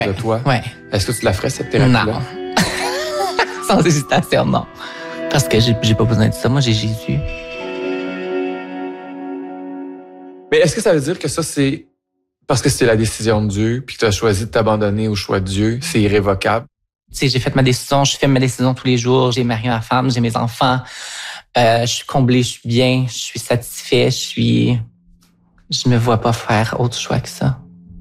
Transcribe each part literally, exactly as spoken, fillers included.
de toi. Ouais. Est-ce que tu la ferais, cette thérapie-là? Non. Sans hésitation, non. Parce que j'ai, j'ai pas besoin de ça. Moi, j'ai Jésus. Mais est-ce que ça veut dire que ça, c'est parce que c'est la décision de Dieu, puis que tu as choisi de t'abandonner au choix de Dieu, c'est irrévocable? Tu sais, j'ai fait ma décision, je fais ma décision tous les jours. J'ai marié ma femme, j'ai mes enfants. Euh, je suis comblée, je suis bien, je suis satisfait, je suis... Je me vois pas faire autre choix que ça.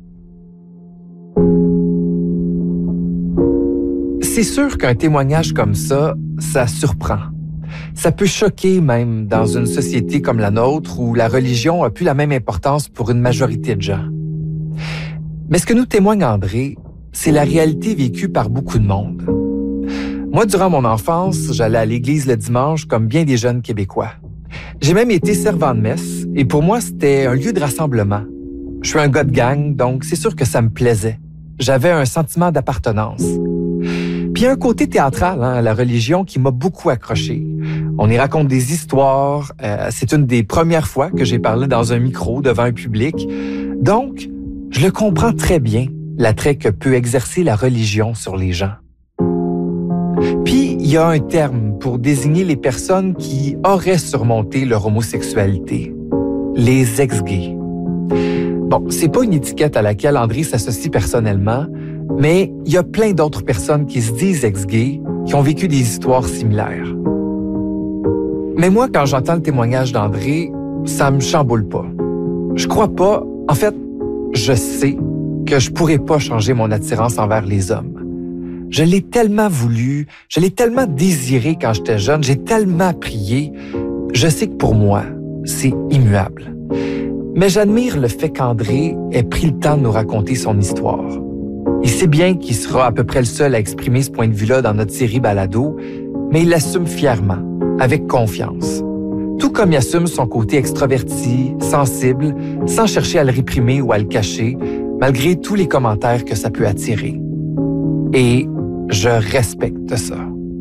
C'est sûr qu'un témoignage comme ça, ça surprend. Ça peut choquer même dans une société comme la nôtre où la religion a plus la même importance pour une majorité de gens. Mais ce que nous témoigne André, c'est la réalité vécue par beaucoup de monde. Moi, durant mon enfance, j'allais à l'église le dimanche comme bien des jeunes Québécois. J'ai même été servant de messe et pour moi, c'était un lieu de rassemblement. Je suis un gars de gang, donc c'est sûr que ça me plaisait. J'avais un sentiment d'appartenance. Puis il y a un côté théâtral hein, à la religion qui m'a beaucoup accroché. On y raconte des histoires. Euh, c'est une des premières fois que j'ai parlé dans un micro devant un public. Donc, je le comprends très bien, l'attrait que peut exercer la religion sur les gens. Puis, il y a un terme pour désigner les personnes qui auraient surmonté leur homosexualité. Les ex-gays. Bon, c'est pas une étiquette à laquelle André s'associe personnellement, mais il y a plein d'autres personnes qui se disent ex-gays qui ont vécu des histoires similaires. Mais moi, quand j'entends le témoignage d'André, ça me chamboule pas. Je crois pas, en fait, je sais que je pourrais pas changer mon attirance envers les hommes. Je l'ai tellement voulu, je l'ai tellement désiré quand j'étais jeune, j'ai tellement prié. Je sais que pour moi, c'est immuable. Mais j'admire le fait qu'André ait pris le temps de nous raconter son histoire. Il sait bien qu'il sera à peu près le seul à exprimer ce point de vue-là dans notre série Balado, mais il l'assume fièrement, avec confiance. Tout comme il assume son côté extraverti, sensible, sans chercher à le réprimer ou à le cacher, malgré tous les commentaires que ça peut attirer. Et je respecte ça.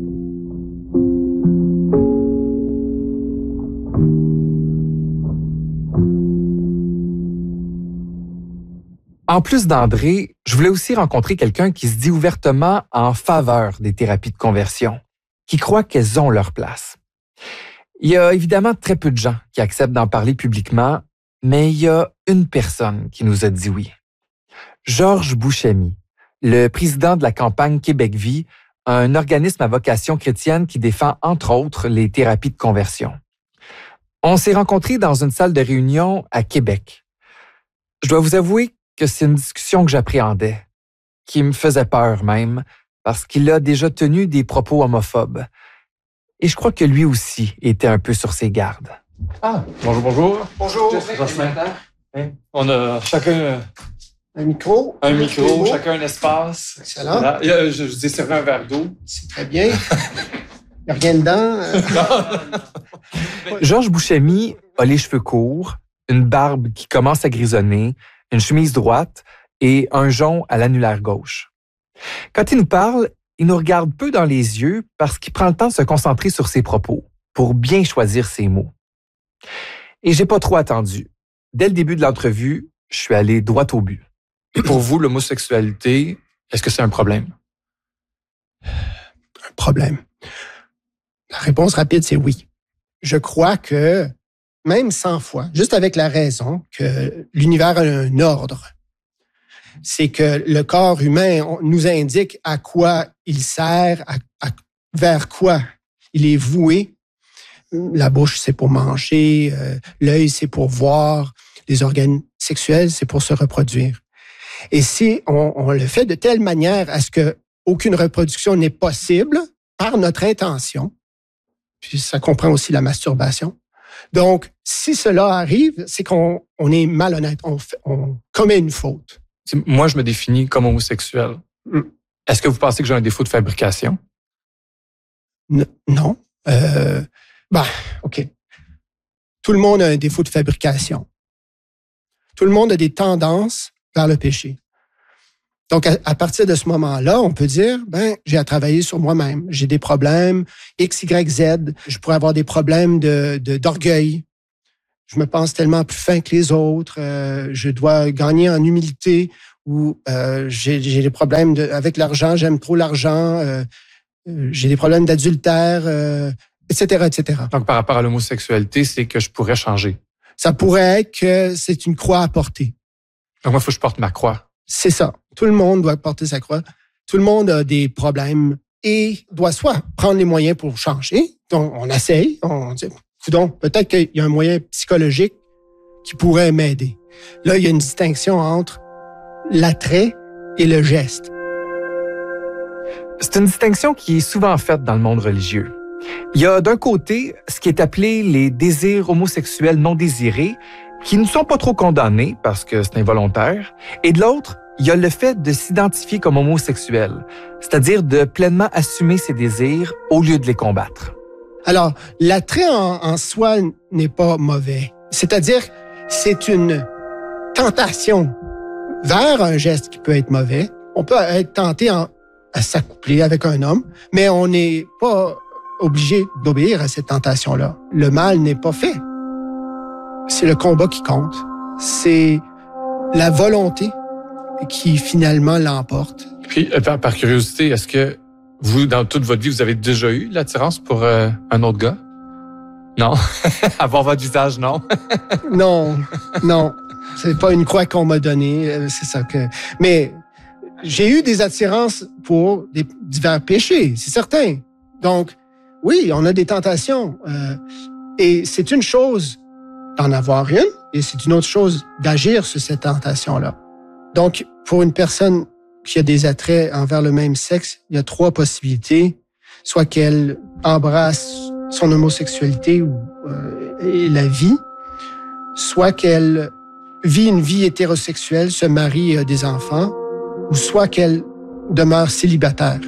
En plus d'André, je voulais aussi rencontrer quelqu'un qui se dit ouvertement en faveur des thérapies de conversion, qui croit qu'elles ont leur place. Il y a évidemment très peu de gens qui acceptent d'en parler publiquement, mais il y a une personne qui nous a dit oui. Georges Bouchemy, le président de la campagne Québec Vie, un organisme à vocation chrétienne qui défend entre autres les thérapies de conversion. On s'est rencontrés dans une salle de réunion à Québec. Je dois vous avouer que c'est une discussion que j'appréhendais, qui me faisait peur même, parce qu'il a déjà tenu des propos homophobes. Et je crois que lui aussi était un peu sur ses gardes. Ah, bonjour, bonjour. Bonjour. Hein? On a chacun un micro. Un micro, chacun un espace. Excellent. Voilà. Je, je vous ai servi un verre d'eau. C'est très bien. Il n'y a rien dedans. Georges Bouchemy a les cheveux courts, une barbe qui commence à grisonner, une chemise droite et un jonc à l'annulaire gauche. Quand il nous parle, il nous regarde peu dans les yeux parce qu'il prend le temps de se concentrer sur ses propos pour bien choisir ses mots. Et j'ai pas trop attendu. Dès le début de l'entrevue, je suis allé droit au but. Et pour vous, l'homosexualité, est-ce que c'est un problème? Un problème. La réponse rapide, c'est oui. Je crois que, même cent fois, juste avec la raison que l'univers a un ordre, c'est que le corps humain nous indique à quoi il sert, à, à, vers quoi il est voué. La bouche, c'est pour manger, euh, l'œil, c'est pour voir, les organes sexuels, c'est pour se reproduire. Et si on, on le fait de telle manière à ce que aucune reproduction n'est possible par notre intention, puis ça comprend aussi la masturbation. Donc, si cela arrive, c'est qu'on on est malhonnête, on, fait, on commet une faute. Moi, je me définis comme homosexuel. Mm. Est-ce que vous pensez que j'ai un défaut de fabrication? N- non. Euh, ben, OK. Tout le monde a un défaut de fabrication. Tout le monde a des tendances vers le péché. Donc, à, à partir de ce moment-là, on peut dire, ben, j'ai à travailler sur moi-même. J'ai des problèmes X, Y, Z. Je pourrais avoir des problèmes de, de, d'orgueil. Je me pense tellement plus fin que les autres. Euh, je dois gagner en humilité ou euh, j'ai, j'ai des problèmes de, avec l'argent, j'aime trop l'argent, euh, j'ai des problèmes d'adultère, euh, et cetera, et cetera. Donc, par rapport à l'homosexualité, c'est que je pourrais changer. Ça pourrait être que c'est une croix à porter. Donc, moi, il faut que je porte ma croix. C'est ça. Tout le monde doit porter sa croix. Tout le monde a des problèmes et doit soit prendre les moyens pour changer. Donc, on essaye. On dit, coudonc, peut-être qu'il y a un moyen psychologique qui pourrait m'aider. Là, il y a une distinction entre l'attrait et le geste. C'est une distinction qui est souvent faite dans le monde religieux. Il y a d'un côté ce qui est appelé les désirs homosexuels non désirés, qui ne sont pas trop condamnés parce que c'est involontaire, et de l'autre, il y a le fait de s'identifier comme homosexuel, c'est-à-dire de pleinement assumer ses désirs au lieu de les combattre. Alors, l'attrait en, en soi n'est pas mauvais. C'est-à-dire, c'est une tentation vers un geste qui peut être mauvais. On peut être tenté en, à s'accoupler avec un homme, mais on n'est pas obligé d'obéir à cette tentation-là. Le mal n'est pas fait. C'est le combat qui compte. C'est la volonté qui finalement l'emporte. Puis, par, par curiosité, est-ce que vous, dans toute votre vie, vous avez déjà eu l'attirance pour euh, un autre gars? Non? À voir votre visage, non? Non, non. C'est pas une croix qu'on m'a donnée. C'est ça que... Mais j'ai eu des attirances pour des divers péchés, c'est certain. Donc, oui, on a des tentations. Euh, et c'est une chose d'en avoir une, et c'est une autre chose d'agir sur cette tentation-là. Donc, pour une personne qui a des attraits envers le même sexe, il y a trois possibilités. Soit qu'elle embrasse son homosexualité ou euh, et la vie, soit qu'elle vit une vie hétérosexuelle, se marie et a des enfants, ou soit qu'elle demeure célibataire.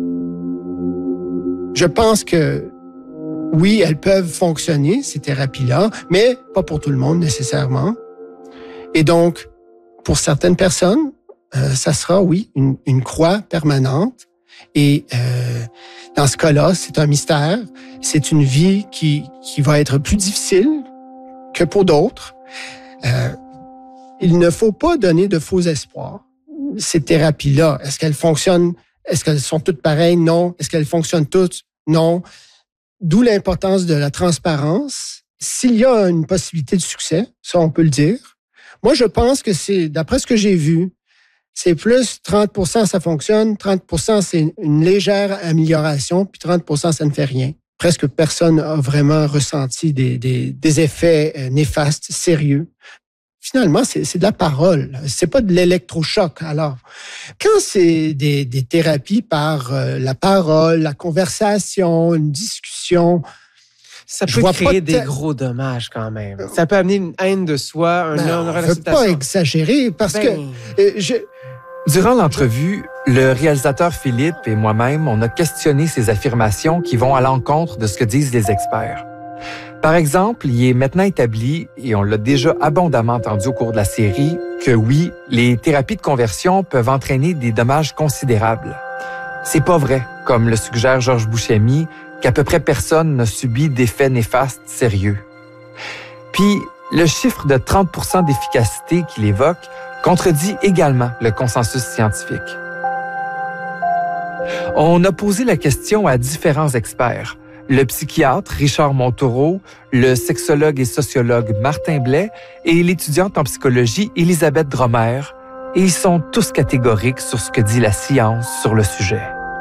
Je pense que oui, elles peuvent fonctionner, ces thérapies-là, mais pas pour tout le monde nécessairement. Et donc, pour certaines personnes, euh, ça sera, oui, une, une croix permanente. Et euh, dans ce cas-là, c'est un mystère. C'est une vie qui, qui va être plus difficile que pour d'autres. Euh, il ne faut pas donner de faux espoirs. Ces thérapies-là, est-ce qu'elles fonctionnent? Est-ce qu'elles sont toutes pareilles? Non. Est-ce qu'elles fonctionnent toutes? Non. D'où l'importance de la transparence. S'il y a une possibilité de succès, ça on peut le dire. Moi, je pense que c'est, d'après ce que j'ai vu, c'est plus trente pour cent ça fonctionne, trente pour cent c'est une légère amélioration, puis trente pour cent ça ne fait rien. Presque personne n'a vraiment ressenti des, des, des effets néfastes, sérieux. Finalement, c'est, c'est de la parole, c'est pas de l'électrochoc. Alors, quand c'est des, des thérapies par euh, la parole, la conversation, une discussion, ça peut créer des gros dommages quand même. Ça peut amener une haine de soi, un ben, non, on ne veut pas exagérer parce ben... que euh, je... Durant l'entrevue, le réalisateur Philippe et moi-même, on a questionné ces affirmations qui vont à l'encontre de ce que disent les experts. Par exemple, il est maintenant établi, et on l'a déjà abondamment entendu au cours de la série, que oui, les thérapies de conversion peuvent entraîner des dommages considérables. C'est pas vrai, comme le suggère Georges Buscemi, qu'à peu près personne n'a subi d'effets néfastes sérieux. Puis, le chiffre de trente pour cent d'efficacité qu'il évoque contredit également le consensus scientifique. On a posé la question à différents experts. Le psychiatre Richard Montaureau, le sexologue et sociologue Martin Blais et l'étudiante en psychologie Elisabeth Dromer, et ils sont tous catégoriques sur ce que dit la science sur le sujet.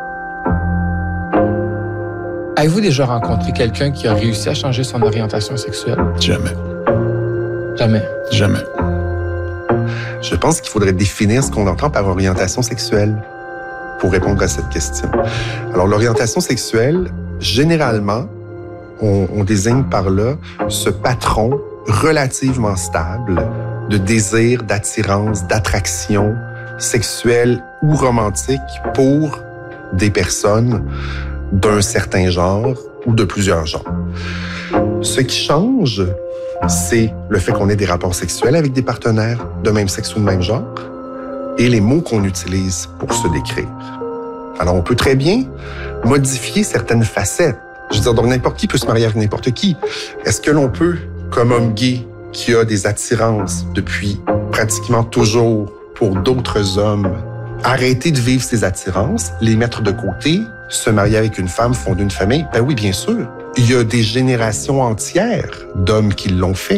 Avez-vous déjà rencontré quelqu'un qui a réussi à changer son orientation sexuelle? Jamais. Jamais. Jamais. Je pense qu'il faudrait définir ce qu'on entend par orientation sexuelle pour répondre à cette question. Alors, l'orientation sexuelle, généralement, on, on désigne par là ce patron relativement stable de désir, d'attirance, d'attraction sexuelle ou romantique pour des personnes d'un certain genre ou de plusieurs genres. Ce qui change, c'est le fait qu'on ait des rapports sexuels avec des partenaires de même sexe ou de même genre et les mots qu'on utilise pour se décrire. Alors, on peut très bien modifier certaines facettes. Je veux dire, donc n'importe qui peut se marier avec n'importe qui. Est-ce que l'on peut, comme homme gay qui a des attirances depuis pratiquement toujours pour d'autres hommes arrêter de vivre ces attirances, les mettre de côté, se marier avec une femme, fonder une famille? Ben oui, bien sûr. Il y a des générations entières d'hommes qui l'ont fait.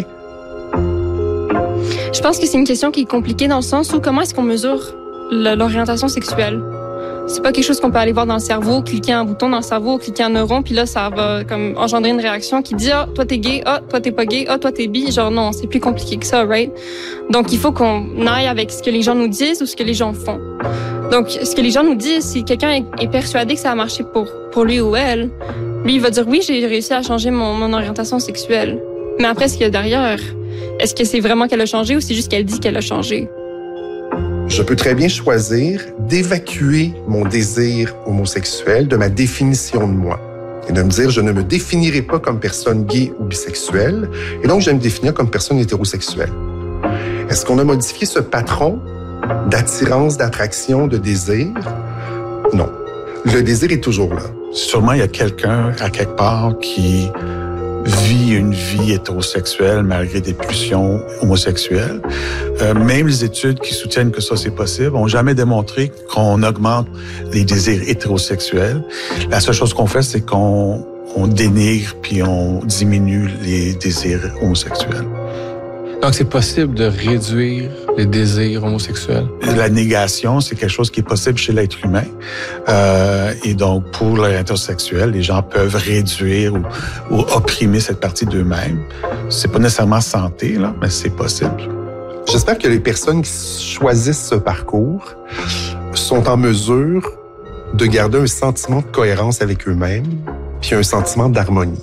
Je pense que c'est une question qui est compliquée dans le sens où comment est-ce qu'on mesure le, l'orientation sexuelle? C'est pas quelque chose qu'on peut aller voir dans le cerveau, cliquer un bouton dans le cerveau, cliquer un neuron, puis là, ça va comme engendrer une réaction qui dit « Ah, toi, t'es gay. Ah, toi, t'es pas gay. Ah, toi, t'es bi. » Genre, non, c'est plus compliqué que ça, right? Donc, il faut qu'on aille avec ce que les gens nous disent ou ce que les gens font. Donc, ce que les gens nous disent, si quelqu'un est, est persuadé que ça a marché pour, pour lui ou elle, lui, il va dire « Oui, j'ai réussi à changer mon, mon orientation sexuelle. » Mais après, ce qu'il y a derrière, est-ce que c'est vraiment qu'elle a changé ou c'est juste qu'elle dit qu'elle a changé? Je peux très bien choisir d'évacuer mon désir homosexuel de ma définition de moi et de me dire je ne me définirai pas comme personne gay ou bisexuelle et donc je vais me définir comme personne hétérosexuelle. Est-ce qu'on a modifié ce patron d'attirance, d'attraction, de désir? Non. Le désir est toujours là. Sûrement, il y a quelqu'un à quelque part qui vit une vie hétérosexuelle malgré des pulsions homosexuelles. Euh, même les études qui soutiennent que ça, c'est possible, n'ont jamais démontré qu'on augmente les désirs hétérosexuels. La seule chose qu'on fait, c'est qu'on on dénigre puis on diminue les désirs homosexuels. Donc, c'est possible de réduire les désirs homosexuels? La négation, c'est quelque chose qui est possible chez l'être humain. Euh, et donc, pour l'hétérosexuel, les gens peuvent réduire ou, ou opprimer cette partie d'eux-mêmes. C'est pas nécessairement santé, là, mais c'est possible. J'espère que les personnes qui choisissent ce parcours sont en mesure de garder un sentiment de cohérence avec eux-mêmes puis un sentiment d'harmonie.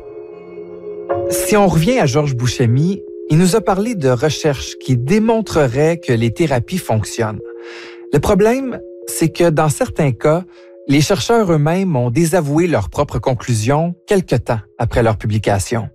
Si on revient à Georges Buscemi, il nous a parlé de recherches qui démontreraient que les thérapies fonctionnent. Le problème, c'est que dans certains cas, les chercheurs eux-mêmes ont désavoué leurs propres conclusions quelque temps après leur publication.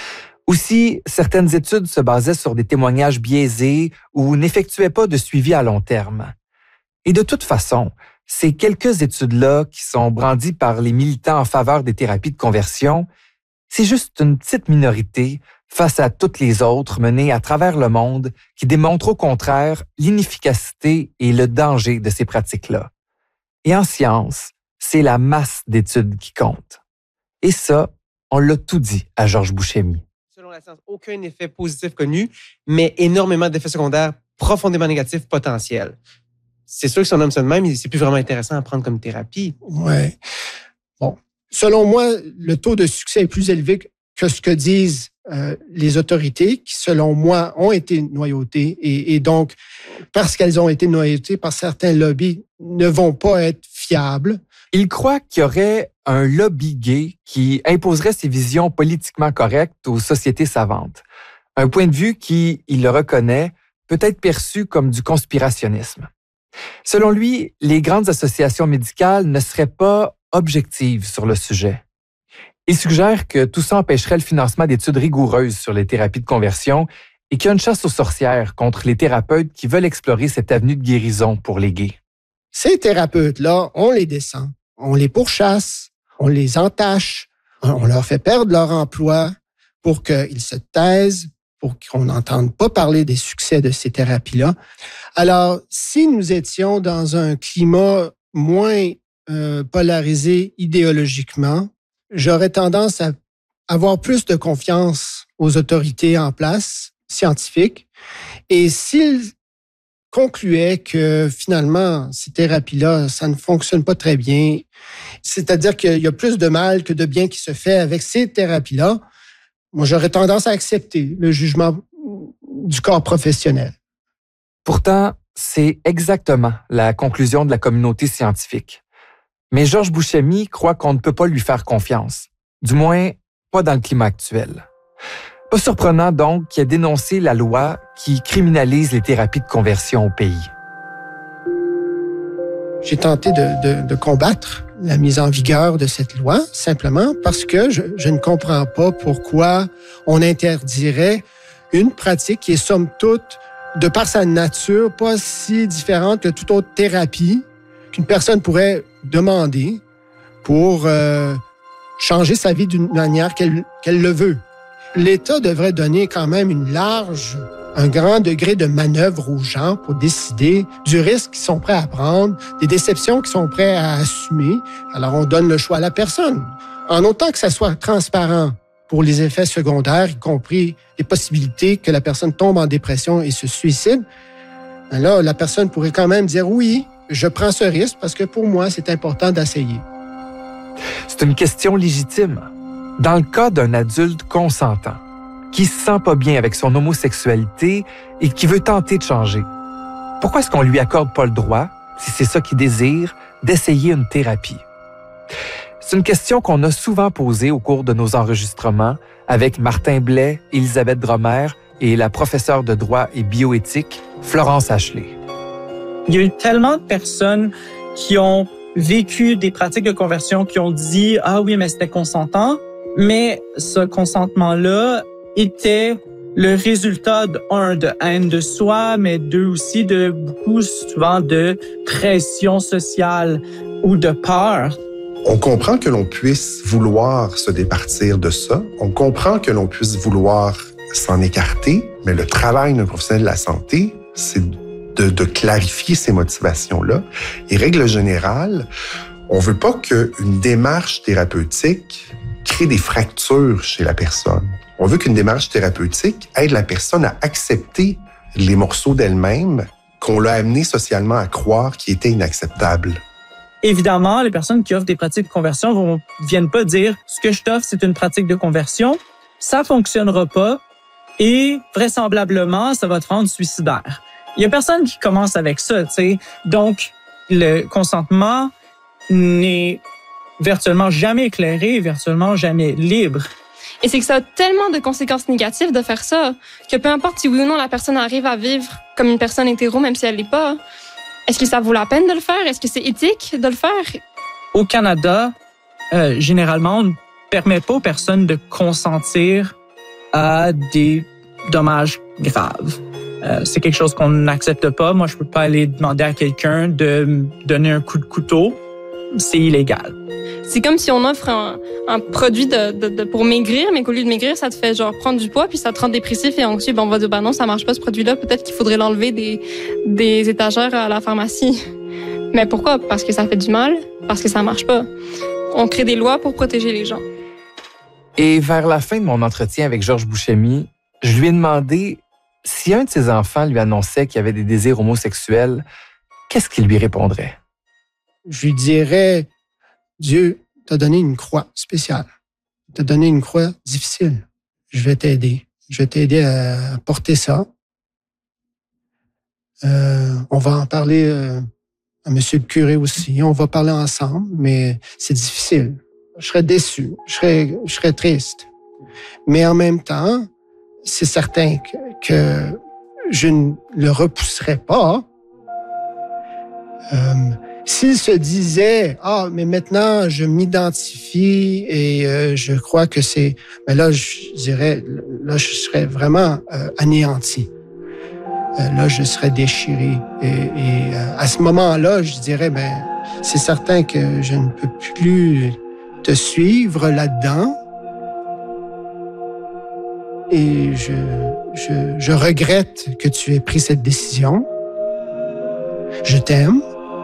Aussi, certaines études se basaient sur des témoignages biaisés ou n'effectuaient pas de suivi à long terme. Et de toute façon, ces quelques études-là qui sont brandies par les militants en faveur des thérapies de conversion, c'est juste une petite minorité face à toutes les autres menées à travers le monde qui démontrent au contraire l'inefficacité et le danger de ces pratiques-là. Et en science, c'est la masse d'études qui compte. Et ça, on l'a tout dit à Georges Buscemi. Selon la science, aucun effet positif connu, mais énormément d'effets secondaires profondément négatifs potentiels. C'est sûr que si on nomme ça de même, c'est plus vraiment intéressant à prendre comme thérapie. Ouais. Bon. Selon moi, le taux de succès est plus élevé que ce que disent euh, les autorités, qui, selon moi, ont été noyautées et, et donc, parce qu'elles ont été noyautées par certains lobbies, ne vont pas être fiables. Il croit qu'il y aurait un lobby gay qui imposerait ses visions politiquement correctes aux sociétés savantes. Un point de vue qui, il le reconnaît, peut être perçu comme du conspirationnisme. Selon lui, les grandes associations médicales ne seraient pas objectives sur le sujet. Il suggère que tout ça empêcherait le financement d'études rigoureuses sur les thérapies de conversion et qu'il y a une chasse aux sorcières contre les thérapeutes qui veulent explorer cette avenue de guérison pour les gays. Ces thérapeutes-là, on les descend, on les pourchasse, on les entache, on leur fait perdre leur emploi pour qu'ils se taisent, pour qu'on n'entende pas parler des succès de ces thérapies-là. Alors, si nous étions dans un climat moins euh, polarisé idéologiquement, j'aurais tendance à avoir plus de confiance aux autorités en place, scientifiques. Et s'ils concluaient que finalement, ces thérapies-là, ça ne fonctionne pas très bien, c'est-à-dire qu'il y a plus de mal que de bien qui se fait avec ces thérapies-là, moi, j'aurais tendance à accepter le jugement du corps professionnel. Pourtant, c'est exactement la conclusion de la communauté scientifique. Mais Georges Buscemi croit qu'on ne peut pas lui faire confiance. Du moins, pas dans le climat actuel. Pas surprenant donc qu'il ait dénoncé la loi qui criminalise les thérapies de conversion au pays. J'ai tenté de, de, de combattre la mise en vigueur de cette loi, simplement parce que je, je ne comprends pas pourquoi on interdirait une pratique qui est somme toute, de par sa nature, pas si différente que toute autre thérapie qu'une personne pourrait demander pour euh, changer sa vie d'une manière qu'elle, qu'elle le veut. L'État devrait donner quand même une large un grand degré de manœuvre aux gens pour décider du risque qu'ils sont prêts à prendre, des déceptions qu'ils sont prêts à assumer. Alors, on donne le choix à la personne. En autant que ça soit transparent pour les effets secondaires, y compris les possibilités que la personne tombe en dépression et se suicide, là, la personne pourrait quand même dire oui, je prends ce risque parce que pour moi, c'est important d'essayer. C'est une question légitime. Dans le cas d'un adulte consentant, qui se sent pas bien avec son homosexualité et qui veut tenter de changer, pourquoi est-ce qu'on lui accorde pas le droit, si c'est ça qu'il désire, d'essayer une thérapie? C'est une question qu'on a souvent posée au cours de nos enregistrements avec Martin Blais, Elisabeth Dromer et la professeure de droit et bioéthique, Florence Ashley. Il y a eu tellement de personnes qui ont vécu des pratiques de conversion, qui ont dit « Ah oui, mais c'était consentant », mais ce consentement-là était le résultat, de, un, de haine de soi, mais deux aussi de beaucoup souvent de pression sociale ou de peur. On comprend que l'on puisse vouloir se départir de ça. On comprend que l'on puisse vouloir s'en écarter, mais le travail d'un professionnel de la santé, c'est de, de clarifier ces motivations-là. Et règle générale, on veut pas qu'une démarche thérapeutique crée des fractures chez la personne. On veut qu'une démarche thérapeutique aide la personne à accepter les morceaux d'elle-même qu'on l'a amené socialement à croire qui étaient inacceptables. Évidemment, les personnes qui offrent des pratiques de conversion vont viennent pas dire « ce que je t'offre, c'est une pratique de conversion, ça fonctionnera pas et vraisemblablement, ça va te rendre suicidaire ». Il y a personne qui commence avec ça, tu sais. Donc, le consentement n'est virtuellement jamais éclairé, virtuellement jamais libre. Et c'est que ça a tellement de conséquences négatives de faire ça, que peu importe si oui ou non la personne arrive à vivre comme une personne hétéro, même si elle l'est pas, est-ce que ça vaut la peine de le faire? Est-ce que c'est éthique de le faire? Au Canada, euh, généralement, on ne permet pas aux personnes de consentir à des dommages graves. Euh, c'est quelque chose qu'on n'accepte pas. Moi, je peux pas aller demander à quelqu'un de me donner un coup de couteau. C'est illégal. C'est comme si on offre un, un produit de, de, de, pour maigrir, mais qu'au lieu de maigrir, ça te fait genre prendre du poids, puis ça te rend dépressif et anxieux. Ben, on va dire, ben non, ça marche pas ce produit-là. Peut-être qu'il faudrait l'enlever des, des étagères à la pharmacie. Mais pourquoi? Parce que ça fait du mal? Parce que ça marche pas. On crée des lois pour protéger les gens. Et vers la fin de mon entretien avec Georges Bouchemi, je lui ai demandé si un de ses enfants lui annonçait qu'il avait des désirs homosexuels, qu'est-ce qu'il lui répondrait? Je lui dirais, Dieu t'a donné une croix spéciale. T'a donné une croix difficile. Je vais t'aider. Je vais t'aider à porter ça. Euh, on va en parler euh, à monsieur le curé aussi. On va parler ensemble, mais c'est difficile. Je serais déçu. Je serais, je serais triste. Mais en même temps, c'est certain que, que je ne le repousserai pas. Euh, S'il se disait « Ah, mais maintenant, je m'identifie et euh, je crois que c'est... » Mais là, je dirais, là, je serais vraiment euh, anéanti. Euh, là, je serais déchiré. Et, et euh, à ce moment-là, je dirais, ben, c'est certain que je ne peux plus te suivre là-dedans. Et je, je, je regrette que tu aies pris cette décision. Je t'aime.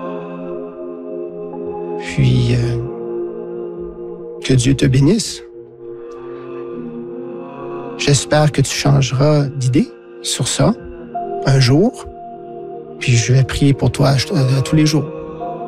Puis, euh, que Dieu te bénisse. J'espère que tu changeras d'idée sur ça un jour. Puis, je vais prier pour toi à, à tous les jours.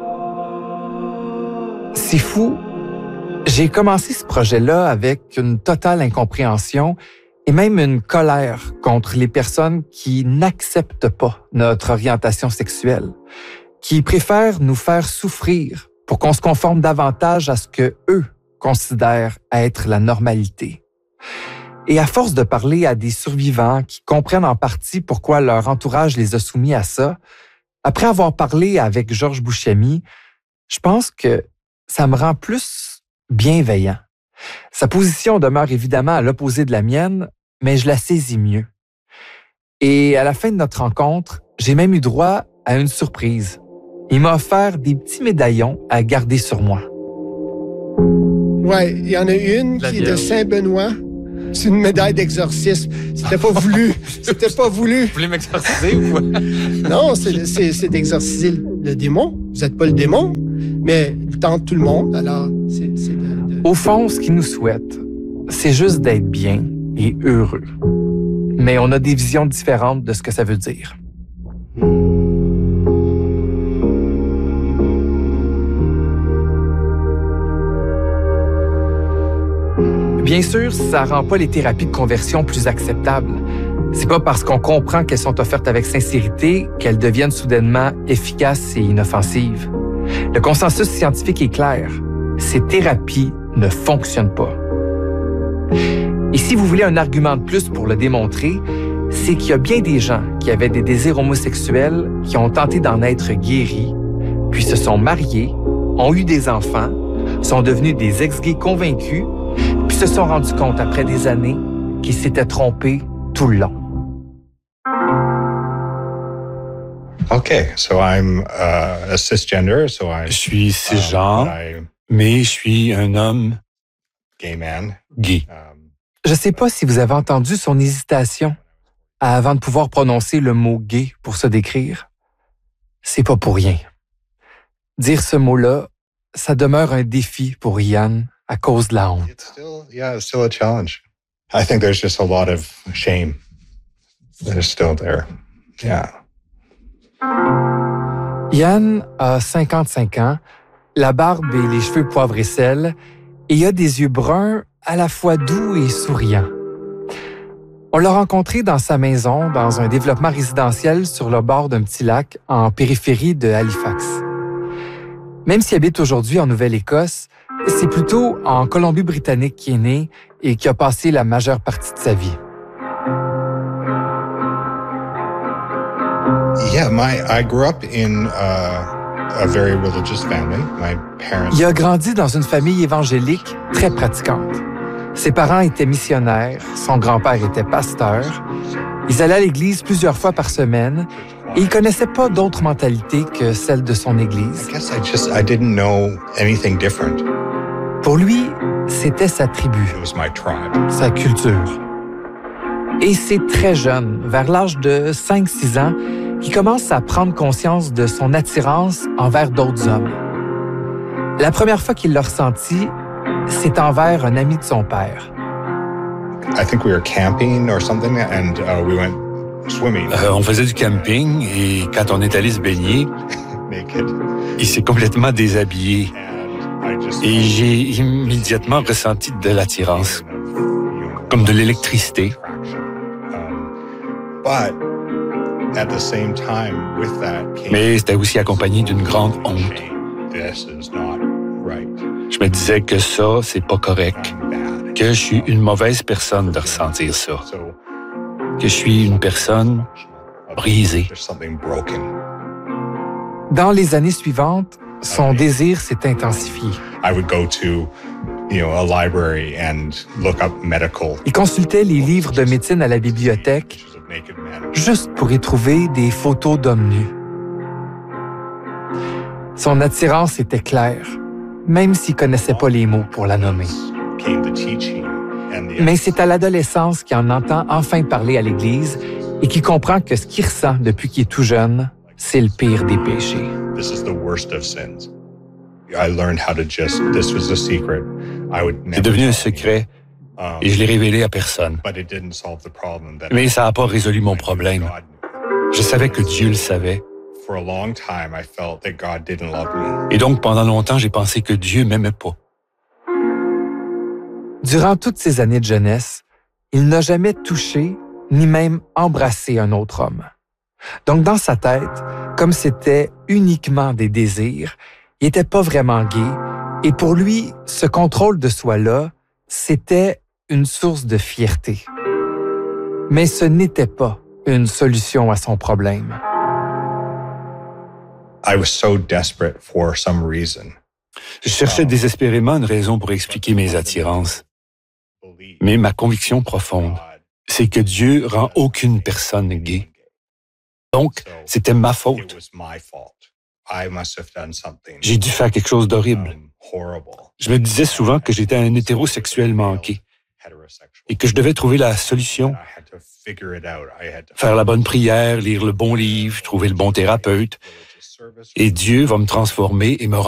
C'est fou. J'ai commencé ce projet-là avec une totale incompréhension et même une colère contre les personnes qui n'acceptent pas notre orientation sexuelle, qui préfèrent nous faire souffrir pour qu'on se conforme davantage à ce que eux considèrent être la normalité. Et à force de parler à des survivants qui comprennent en partie pourquoi leur entourage les a soumis à ça, après avoir parlé avec Georges Bouchemi, je pense que ça me rend plus bienveillant. Sa position demeure évidemment à l'opposé de la mienne, mais je la saisis mieux. Et à la fin de notre rencontre, j'ai même eu droit à une surprise. Il m'a offert des petits médaillons à garder sur moi. Ouais, il y en a une La qui est de Vierge. Saint-Benoît, C'est une médaille d'exorcisme. C'était pas voulu. C'était pas voulu. Vous voulez m'exorciser ou quoi? Non, c'est, c'est, c'est d'exorciser le, le démon. Vous n'êtes pas le démon, mais il tente tout le monde. Alors, c'est, c'est de, de... Au fond, ce qu'il nous souhaite, c'est juste d'être bien et heureux. Mais on a des visions différentes de ce que ça veut dire. Bien sûr, ça rend pas les thérapies de conversion plus acceptables. C'est pas parce qu'on comprend qu'elles sont offertes avec sincérité qu'elles deviennent soudainement efficaces et inoffensives. Le consensus scientifique est clair. Ces thérapies ne fonctionnent pas. Et si vous voulez un argument de plus pour le démontrer, c'est qu'il y a bien des gens qui avaient des désirs homosexuels qui ont tenté d'en être guéris, puis se sont mariés, ont eu des enfants, sont devenus des ex-gays convaincus, puis se sont rendus compte après des années qu'ils s'étaient trompés tout le long. Okay, so I'm uh, a cisgender, so I. Je suis cisgenre, uh, mais je suis un homme gay man. Gay. Um, Je sais pas si vous avez entendu son hésitation avant de pouvoir prononcer le mot « gay » pour se décrire. C'est pas pour rien. Dire ce mot-là, ça demeure un défi pour Ian à cause de la honte. It's still, yeah, it's still a challenge. I think there's just a lot of shame that is still there. Yeah. Ian a cinquante-cinq ans, la barbe et les cheveux poivre et sel, et il a des yeux bruns à la fois doux et souriants. On l'a rencontré dans sa maison, dans un développement résidentiel sur le bord d'un petit lac en périphérie de Halifax. Même s'il habite aujourd'hui en Nouvelle-Écosse, c'est plutôt en Colombie-Britannique qu'il est né et qui a passé la majeure partie de sa vie. Yeah, my I grew up in uh, a very religious family. My parents. Il a grandi dans une famille évangélique très pratiquante. Ses parents étaient missionnaires, son grand-père était pasteur. Ils allaient à l'église plusieurs fois par semaine et il connaissait pas d'autre mentalité que celle de son église. I guess I just I didn't know anything different. Pour lui, c'était sa tribu, It was my tribe. sa culture. Et c'est très jeune, vers l'âge de cinq six ans, qu'il commence à prendre conscience de son attirance envers d'autres hommes. La première fois qu'il l'a ressenti, c'est envers un ami de son père. I think we were camping or something, and uh, we went swimming Euh, on faisait du camping et quand on est allé se baigner, naked. il s'est complètement déshabillé. And I just Et j'ai immédiatement ressenti de l'attirance, comme de l'électricité. Um, but at the same time, with that came Mais c'était aussi accompagné d'une grande honte. This is not right. Je me disais que ça, c'est pas correct, I'm bad. que je suis une mauvaise personne de ressentir ça, So que je suis une personne brisée. there's something broken. Dans les années suivantes, son désir s'est intensifié. I would go to, you know, a library and look up medical Il consultait les livres de médecine à la bibliothèque pictures of naked men. juste pour y trouver des photos d'hommes nus. Son attirance était claire, même s'il connaissait pas les mots pour la nommer. Came the teaching and the Mais c'est à l'adolescence qu'il en entend enfin parler à l'Église et qu'il comprend que ce qu'il ressent depuis qu'il est tout jeune, c'est le pire des péchés. This is the worst of sins. I learned how to just, this was a secret. I would never C'est devenu un tell anyone. secret Um, et je l'ai révélé à personne. but it didn't solve the problem that Mais ça n'a pas résolu mon I knew problème. God knew. Je savais que Dieu le savait. For a long time, I felt that God didn't love me. Et donc, pendant longtemps, j'ai pensé que Dieu m'aimait pas. Durant toutes ces années de jeunesse, il n'a jamais touché ni même embrassé un autre homme. Donc dans sa tête, comme c'était uniquement des désirs, il n'était pas vraiment gay et pour lui, ce contrôle de soi-là, c'était une source de fierté. Mais ce n'était pas une solution à son problème. I was so desperate for some reason. Je cherchais désespérément une raison pour expliquer mes attirances. Mais ma conviction profonde, c'est que Dieu rend aucune personne gay. Donc, c'était ma faute. J'ai dû faire quelque chose d'horrible. Je me disais souvent que j'étais un hétérosexuel manqué. et que je devais trouver la solution. Faire la bonne prière, lire le bon livre, trouver le bon thérapeute. Et Dieu va me transformer et me rendre